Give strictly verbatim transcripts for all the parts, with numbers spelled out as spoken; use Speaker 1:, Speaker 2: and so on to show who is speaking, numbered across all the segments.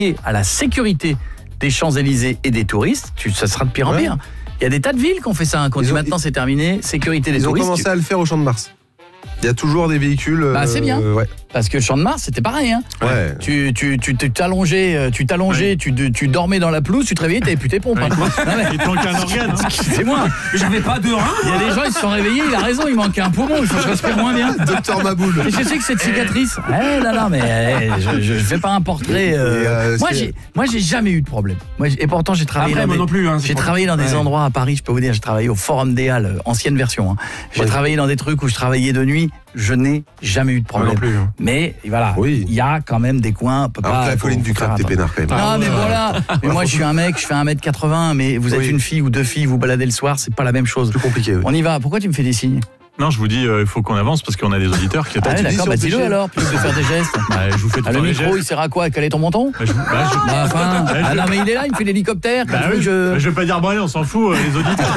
Speaker 1: à la sécurité des Champs-Élysées et des touristes, tu, ça sera de pire en pire. Il y a des tas de villes qui ont fait ça, hein, qu'on dit maintenant c'est terminé, sécurité des
Speaker 2: ils
Speaker 1: touristes.
Speaker 2: Ils ont commencé
Speaker 1: tu...
Speaker 2: à le faire au Champ de Mars. Il y a toujours des véhicules.
Speaker 1: Bah c'est bien.
Speaker 2: Euh, ouais.
Speaker 1: Parce que le Champ de Mars, c'était pareil. Hein.
Speaker 2: Ouais.
Speaker 1: Tu, tu, tu, tu t'allongeais, tu, t'allongeais ouais. tu, tu dormais dans la pelouse, tu te réveillais, t'avais plus tes pompes. Ouais. Hein.
Speaker 3: Il te manquait un organe. Hein.
Speaker 1: C'est moi.
Speaker 4: J'avais pas de rein.
Speaker 1: Il y a des gens, ils se sont réveillés, il a raison, il manquait un poumon, il faut que je respire moins bien.
Speaker 2: Docteur Maboul.
Speaker 1: Et je sais que cette cicatrice. Eh là là, mais eh, je, je fais pas un portrait. Euh... Euh, moi, j'ai, moi, j'ai jamais eu de problème. Moi, et pourtant, j'ai travaillé
Speaker 4: Après,
Speaker 1: dans
Speaker 4: moi
Speaker 1: des,
Speaker 4: non plus, hein,
Speaker 1: j'ai travaillé dans des ouais. endroits à Paris. Je peux vous dire, j'ai travaillé au Forum des Halles, ancienne version. Hein. J'ai ouais. travaillé dans des trucs où je travaillais de nuit. Je n'ai jamais eu de problème.
Speaker 4: Plus, hein.
Speaker 1: Mais voilà, il oui. y a quand même des coins. Peut
Speaker 2: Alors
Speaker 1: pas,
Speaker 2: que la colline du crabe, t'es peinard quand même.
Speaker 1: Non,
Speaker 2: ah,
Speaker 1: mais
Speaker 2: ouais.
Speaker 1: voilà. Mais moi, je suis un mec, je fais un mètre quatre-vingts, mais vous êtes oui. une fille ou deux filles, vous baladez le soir, c'est pas la même chose.
Speaker 2: Plus compliqué. Oui.
Speaker 1: On y va. Pourquoi tu me fais des signes ?
Speaker 3: Non, je vous dis, il euh, faut qu'on avance parce qu'on a des auditeurs qui
Speaker 1: attendent. Ah, d'accord, bah dis-le alors, plutôt que de faire des gestes.
Speaker 3: Bah, je vous fais
Speaker 1: ah, le micro, gestes. Il sert à quoi ? Quel est ton menton ? bah, je, bah, je... bah, enfin, bah, ah, non, mais il est là, il me fait l'hélicoptère.
Speaker 3: Bah, oui, je... Bah, je vais pas dire bon, allez, on s'en fout, euh, les auditeurs.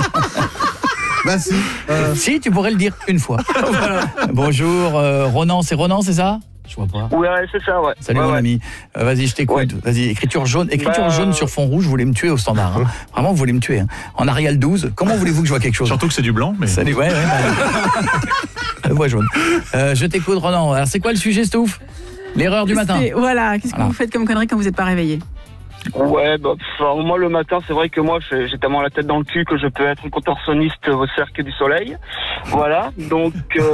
Speaker 2: Bah si. Euh...
Speaker 1: Si, tu pourrais le dire une fois. Voilà. Bonjour, euh, Ronan, c'est Ronan, c'est ça ? Je vois pas.
Speaker 5: Ouais, c'est ça, ouais.
Speaker 1: Salut
Speaker 5: ouais,
Speaker 1: mon
Speaker 5: ouais.
Speaker 1: ami. Euh, vas-y, je t'écoute. Ouais. Vas-y, écriture jaune, écriture bah... jaune sur fond rouge, vous voulez me tuer au standard. Hein. Vraiment, vous voulez me tuer. Hein. En Arial douze, comment voulez-vous que je vois quelque chose ?
Speaker 3: Surtout que c'est du blanc. Mais...
Speaker 1: Salut, ouais, ouais. Bah... voix jaune. Euh, je t'écoute, Ronan. Alors, c'est quoi le sujet, Stouff ? L'erreur du matin.
Speaker 6: Voilà, qu'est-ce que voilà. vous faites comme connerie quand vous n'êtes pas réveillé ?
Speaker 5: Ouais, bah, pff, moi le matin, c'est vrai que moi j'ai, j'ai tellement la tête dans le cul que je peux être contorsionniste au cercle du soleil. Voilà, donc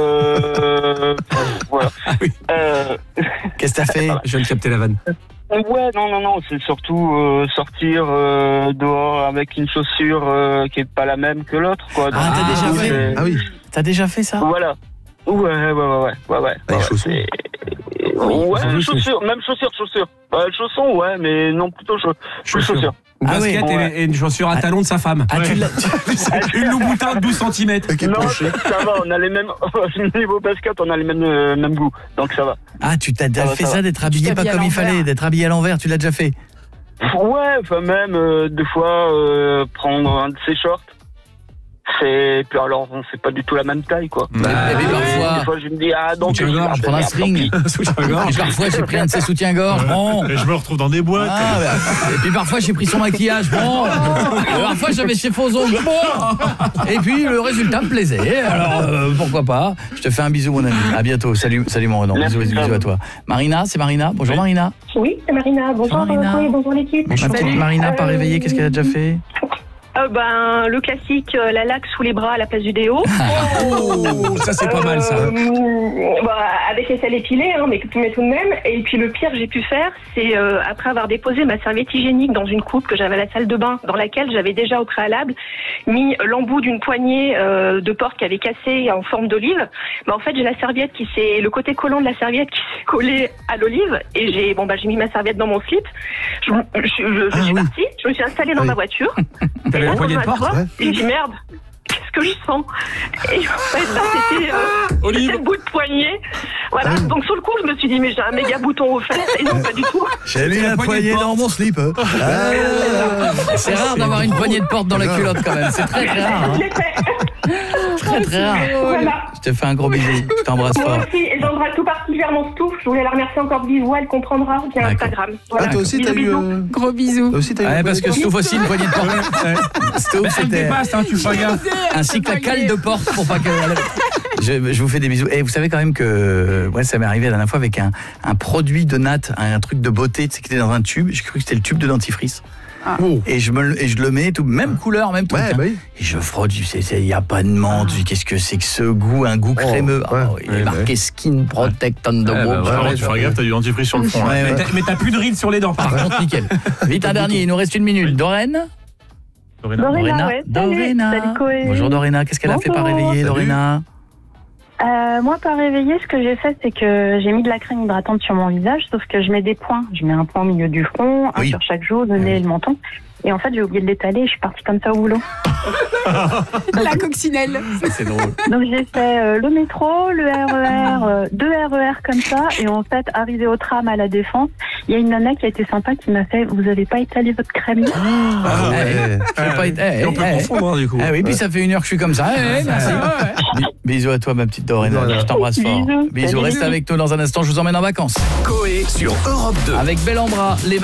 Speaker 5: euh, voilà.
Speaker 1: Oui.
Speaker 5: Euh...
Speaker 1: Qu'est-ce que t'as fait ? Je viens de capter la vanne.
Speaker 5: Ouais, non, non, non, c'est surtout euh, sortir euh, dehors avec une chaussure euh, qui est pas la même que l'autre, quoi. Donc,
Speaker 1: ah, t'as déjà
Speaker 5: euh,
Speaker 1: fait
Speaker 5: c'est...
Speaker 1: Ah oui. T'as déjà fait ça ?
Speaker 5: Voilà. Ouais, ouais, ouais, ouais, ouais, ouais.
Speaker 2: Ah,
Speaker 5: ouais
Speaker 2: chaussures.
Speaker 5: Oui, ouais, chaussures, même chaussures, chaussures. Euh, chaussons, ouais, mais non, plutôt cho- chaussures. chaussures.
Speaker 4: Une
Speaker 1: ah
Speaker 4: basket
Speaker 1: oui.
Speaker 4: et,
Speaker 5: ouais.
Speaker 4: et une chaussure à talons de sa femme.
Speaker 1: Ah,
Speaker 4: ouais.
Speaker 1: tu l'as...
Speaker 4: Une Louboutin de douze centimètres.
Speaker 5: Non, ça va, on a les mêmes... Niveau basket, on a les mêmes, euh, mêmes goûts, donc ça va.
Speaker 1: Ah, tu t'as déjà
Speaker 5: ça
Speaker 1: fait
Speaker 5: va,
Speaker 1: ça,
Speaker 5: ça
Speaker 1: d'être habillé pas comme il fallait, d'être habillé à l'envers, tu l'as déjà fait ?
Speaker 5: Ouais, enfin même, euh, deux fois, euh, prendre un de ses shorts. C'est puis alors bon, c'est pas du tout la même taille quoi.
Speaker 1: Bah, et puis parfois,
Speaker 5: des fois je me dis ah donc je
Speaker 1: vais prendre un string. Et parfois j'ai pris un de ses soutiens-gorge. Bon.
Speaker 3: Et je me retrouve dans des boîtes.
Speaker 1: Ah, bah. Et puis parfois j'ai pris son maquillage. Bon. Et parfois j'avais ses faux ongles. Bon. Et puis le résultat me plaisait. Alors euh, pourquoi pas. Je te fais un bisou mon ami. À bientôt. Salut, salut mon Renan. Bisous, bisous à toi. Marina, c'est Marina. Bonjour Marina.
Speaker 7: Oui, c'est Marina. Bonjour, bonjour Marina. Euh, bonjour l'équipe.
Speaker 1: Ma petite Marina pas réveillée. Qu'est-ce qu'elle a déjà fait ?
Speaker 7: Euh, ben, le classique, euh, la laque sous les bras à la place du déo.
Speaker 4: Oh, ça c'est pas euh, mal ça.
Speaker 7: Euh, bah, avec les selles épilées, hein, mais, mais tout de même. Et puis le pire que j'ai pu faire, c'est euh, après avoir déposé ma serviette hygiénique dans une coupe que j'avais à la salle de bain, dans laquelle j'avais déjà au préalable mis l'embout d'une poignée euh, de porte qui avait cassé en forme d'olive. Bah, en fait, j'ai la serviette qui s'est, le côté collant de la serviette qui s'est collé à l'olive. Et j'ai, bon bah, j'ai mis ma serviette dans mon slip. Je, je, je, je ah, suis oui. partie. Je me suis installée dans oui. ma voiture.
Speaker 4: T'avais la poignée de porte,
Speaker 7: ouais. Et j'ai dit merde, qu'est-ce que je sens ? Et en fait, ça c'était, euh, c'était le bout de poignée. Voilà, ah. Donc sur le coup, je me suis dit, mais j'ai un méga bouton aux fesses. Et non, pas du tout.
Speaker 1: J'ai mis la poignée dans mon slip. Hein. Ah, c'est rare d'avoir une poignée de porte dans la culotte quand même. C'est très très rare. Hein. Très très rare.
Speaker 7: Voilà.
Speaker 1: Je te fais un gros bisou. Je t'embrasse fort.
Speaker 7: Moi aussi, et j'embrasse tout particulièrement Stouff. Je voulais la remercier encore de vive voix. Elle comprendra via Instagram.
Speaker 2: Voilà. Ah, toi aussi, t'as eu. Euh...
Speaker 6: Gros bisous.
Speaker 2: Toi aussi, t'as eu.
Speaker 1: Ouais, parce que Stouff aussi, une poignée de porte. Stouff, c'était.
Speaker 4: Dépasse, hein, tu fais gaffe.
Speaker 1: Ainsi que la cale de porte pour pas que. Je, je vous fais des bisous. Et vous savez quand même que ouais, ça m'est arrivé la dernière fois avec un, un produit de natte, un, un truc de beauté, tu sais, qui était dans un tube. J'ai cru que c'était le tube de dentifrice. Ah. Et je me et je le mets tout même couleur même tout.
Speaker 2: Ouais, bah oui.
Speaker 1: Et je frotte, il y a pas de menthe. Ah. Qu'est-ce que c'est que ce goût, un goût crémeux. Oh, ouais, oh, il ouais, est marqué ouais. Skin Protect on the
Speaker 3: ouais,
Speaker 1: wall.
Speaker 3: Bah, ouais, tu fais gaffe, t'as du dentifrice sur le fond.
Speaker 1: Ouais,
Speaker 4: mais,
Speaker 1: ouais.
Speaker 4: t'as, mais t'as plus de rides sur les dents.
Speaker 1: Par contre, nickel. Vite un dernier, il nous reste une minute. Oui. Dorène.
Speaker 7: Dorena, Dorena, ouais.
Speaker 1: Dorena.
Speaker 7: Salut, Coé.
Speaker 1: Bonjour Dorena, qu'est-ce qu'elle Bonjour. a fait par réveiller, Dorena ?
Speaker 7: Euh, moi, par réveiller, ce que j'ai fait, c'est que j'ai mis de la crème hydratante sur mon visage, sauf que je mets des points. Je mets un point au milieu du front, un oui. sur chaque joue, le nez et le menton. Et en fait, j'ai oublié de l'étaler et je suis partie comme ça au boulot.
Speaker 6: La coccinelle.
Speaker 1: Ça, c'est drôle.
Speaker 7: Donc j'ai fait euh, le métro, le R E R, euh, deux R E R comme ça. Et en fait, arrivé au tram à la Défense, il y a une nana qui a été sympa qui m'a fait « Vous avez pas étalé votre crème ?»
Speaker 2: Ah ouais.
Speaker 1: J'ai pas été- eh,
Speaker 3: Et on peut
Speaker 1: eh,
Speaker 3: confondre, hein, du coup.
Speaker 1: Ah oui, puis ça fait une heure que je suis comme ça. Eh, eh, merci. Bi- Bisous à toi, ma petite Dorena.
Speaker 2: Voilà.
Speaker 1: Je t'embrasse fort.
Speaker 7: Bisous.
Speaker 1: Bisous.
Speaker 7: Salut.
Speaker 1: Reste avec nous dans un instant. Je vous emmène en vacances.
Speaker 8: Coé sur Europe deux.
Speaker 1: Avec Bel en bras, les